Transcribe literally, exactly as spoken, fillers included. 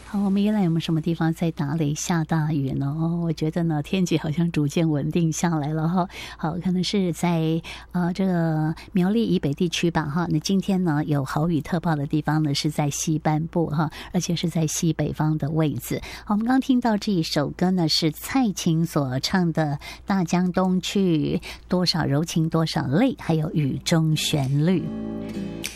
好，我们宜兰有没有什么地方在打雷下大雨呢？哦，我觉得呢，天气好像逐渐稳定下来了哈。好，可能是在呃这个苗栗以北地区吧哈。那今天呢有豪雨特报的地方呢是在西半部哈，而且是在西北方的位置。好，我们刚刚听到这一首歌呢是蔡琴所唱的《大江东去》，多少柔情多少泪，还有雨中旋律。